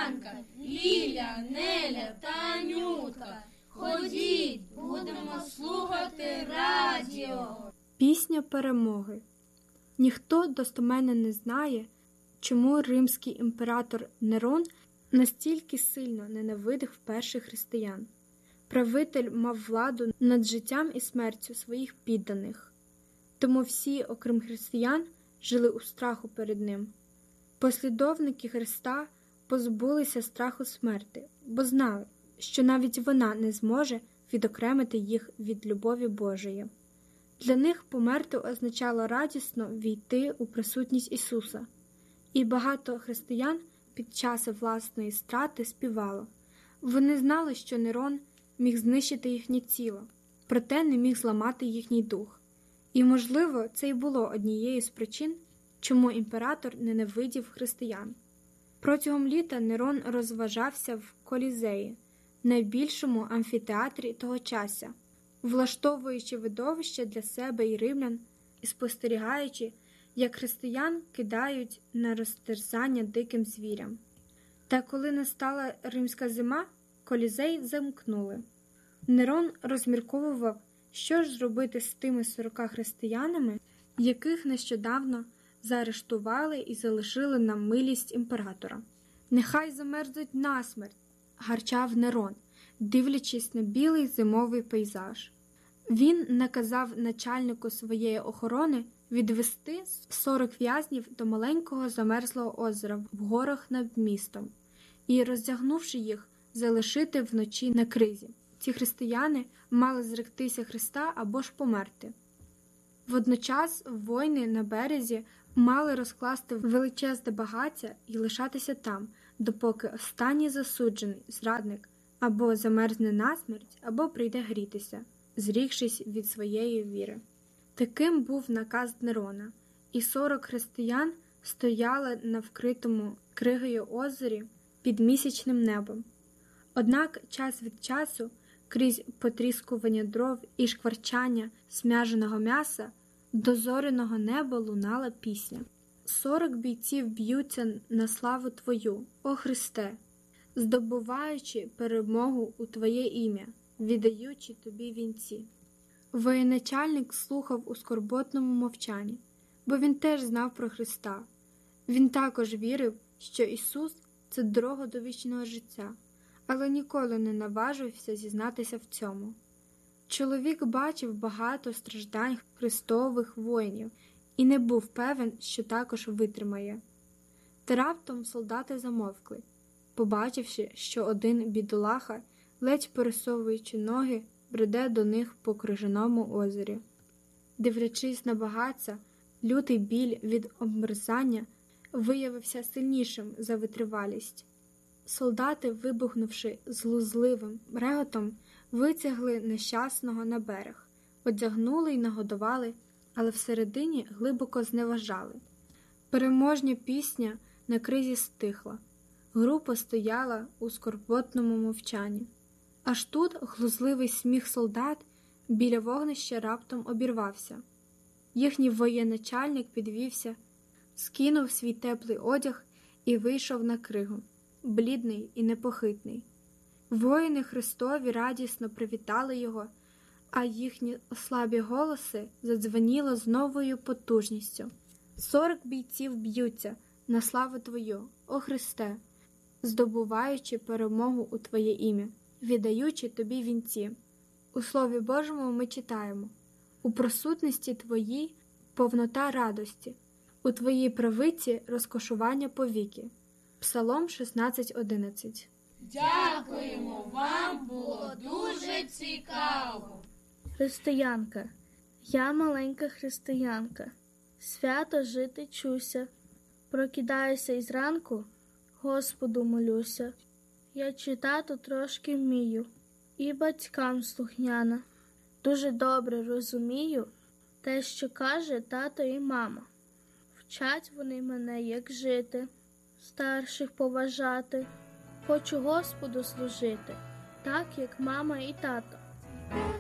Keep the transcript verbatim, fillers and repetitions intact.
Янка, Ліля, Неля та Анютка. Ходіть, будемо слухати радіо. Пісня перемоги. Ніхто достеменно не знає, чому римський імператор Нерон настільки сильно ненавидив перших християн. Правитель мав владу над життям і смертю своїх підданих. Тому всі, окрім християн, жили у страху перед ним. Послідовники Христа позбулися страху смерти, бо знали, що навіть вона не зможе відокремити їх від любові Божої. Для них померти означало радісно війти у присутність Ісуса. І багато християн під час власної страти співало. Вони знали, що Нерон міг знищити їхнє тіло, проте не міг зламати їхній дух. І, можливо, це й було однією з причин, чому імператор ненавидів християн. Протягом літа Нерон розважався в Колізеї, найбільшому амфітеатрі того часу, влаштовуючи видовище для себе і римлян і спостерігаючи, як християн кидають на розтерзання диким звірям. Та коли настала римська зима, Колізей замкнули. Нерон розмірковував, що ж зробити з тими сорока християнами, яких нещодавно заарештували і залишили на милість імператора. «Нехай замерзнуть насмерть», – гарчав Нерон, дивлячись на білий зимовий пейзаж. Він наказав начальнику своєї охорони відвести сорок в'язнів до маленького замерзлого озера в горах над містом і, роздягнувши їх, залишити вночі на кризі. Ці християни мали зректися Христа або ж померти. Водночас воїни на березі мали розкласти величезне багаття і лишатися там, допоки останній засуджений, зрадник, або замерзне насмерть, або прийде грітися, зрікшись від своєї віри. Таким був наказ Нерона, і сорок християн стояли на вкритому кригою озері під місячним небом. Однак час від часу, крізь потріскування дров і шкварчання смаженого м'яса, до зоряного неба лунала пісня. «Сорок бійців б'ються на славу Твою, о Христе, здобуваючи перемогу у Твоє ім'я, віддаючи Тобі вінці». Воєначальник слухав у скорботному мовчанні, бо він теж знав про Христа. Він також вірив, що Ісус – це дорога до вічного життя, але ніколи не наважився зізнатися в цьому. Чоловік бачив багато страждань Христових воїнів і не був певен, що також витримає. Та раптом солдати замовкли, побачивши, що один бідолаха, ледь пересовуючи ноги, бреде до них по крижаному озері. Дивлячись на багатця, лютий біль від обмерзання виявився сильнішим за витривалість. Солдати, вибухнувши злузливим реготом, витягли нещасного на берег, одягнули й нагодували, але всередині глибоко зневажали. Переможня пісня на кризі стихла. Група стояла у скорботному мовчанні. Аж тут глузливий сміх солдат біля вогнища раптом обірвався. Їхній воєначальник підвівся, скинув свій теплий одяг і вийшов на кригу, блідний і непохитний. Воїни Христові радісно привітали його, а їхні слабі голоси задзвеніли з новою потужністю. «Сорок бійців б'ються на славу Твою, о Христе, здобуваючи перемогу у Твоє ім'я, віддаючи Тобі вінці». У Слові Божому ми читаємо: «У присутності Твоїй повнота радості, у Твоїй правиці розкошування повіки». Псалом шістнадцять одинадцять. Дякуємо, вам було дуже цікаво. Християнка, я маленька християнка, свято жити чуся, прокидаюся із ранку, Господу молюся. Я читати трошки вмію, і батькам слухняна. Дуже добре розумію те, що каже тато і мама. Вчать вони мене, як жити, старших поважати. Хочу Господу служити, так, як мама і тато.